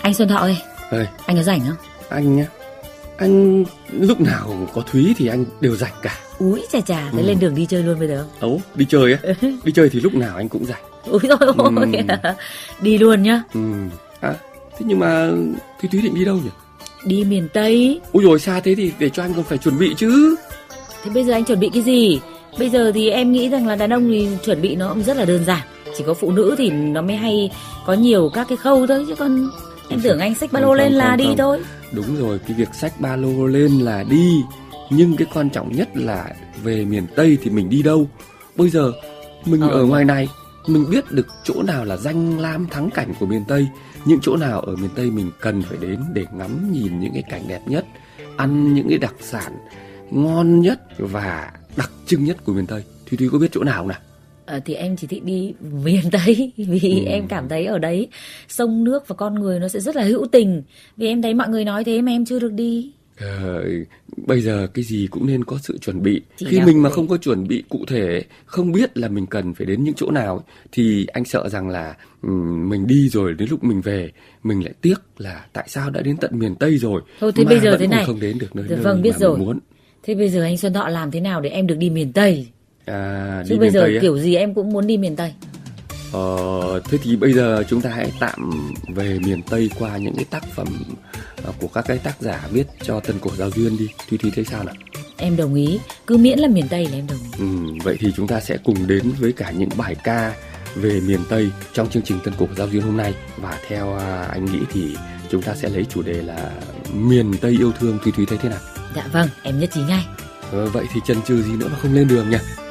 Anh Xuân Thọ ơi, anh có rảnh không? Anh nhá, anh lúc nào có Thúy thì anh đều rảnh cả. Úi chà, thế lên đường đi chơi luôn bây giờ không? Ấu, đi chơi á? Đi chơi thì lúc nào anh cũng rảnh. Úi dồi ôi, đi luôn nhá. Thế nhưng mà Thúy định đi đâu nhỉ? Đi miền Tây. Ôi dồi, xa thế thì để cho anh còn phải chuẩn bị chứ. Thế bây giờ anh chuẩn bị cái gì? Bây giờ thì em nghĩ rằng là đàn ông thì chuẩn bị nó cũng rất là đơn giản. Chỉ có phụ nữ thì nó mới hay có nhiều các cái khâu thôi. Chứ còn em tưởng anh xách ba lô lên là đi thôi. Đúng rồi, cái việc xách ba lô lên là đi. Nhưng cái quan trọng nhất là về miền Tây thì mình đi đâu. Bây giờ mình ở ngoài này, mình biết được chỗ nào là danh lam thắng cảnh của miền Tây. Những chỗ nào ở miền Tây mình cần phải đến để ngắm nhìn những cái cảnh đẹp nhất, ăn những cái đặc sản ngon nhất và đặc trưng nhất của miền Tây. Thúy có biết chỗ nào không nào? Thì em chỉ thích đi miền Tây. Vì em cảm thấy ở đấy sông nước và con người nó sẽ rất là hữu tình. Vì em thấy mọi người nói thế mà em chưa được đi. Bây giờ cái gì cũng nên có sự chuẩn bị. Khi mình mà không có chuẩn bị cụ thể, không biết là mình cần phải đến những chỗ nào, thì anh sợ rằng là mình đi rồi đến lúc mình về mình lại tiếc là tại sao đã đến tận miền Tây rồi. Thôi thế bây giờ thế này, không đến được nơi vâng, biết mà rồi. mình muốn. Thế bây giờ anh Xuân Thọ làm thế nào để em được đi miền Tây? Chứ Đi bây giờ Tây kiểu gì em cũng muốn đi miền Tây. Thế thì bây giờ chúng ta hãy tạm về miền Tây qua những cái tác phẩm của các cái tác giả viết cho Tân Cổ Giao Duyên đi. Thúy thấy sao nào? Em đồng ý, cứ miễn là miền Tây là em đồng ý. Vậy thì chúng ta sẽ cùng đến với cả những bài ca về miền Tây trong chương trình Tân Cổ Giao Duyên hôm nay. Và theo anh nghĩ thì chúng ta sẽ lấy chủ đề là miền Tây yêu thương. Thúy thấy thế nào? Dạ vâng, em nhất trí ngay. Vậy thì chần chừ gì nữa mà không lên đường nhỉ?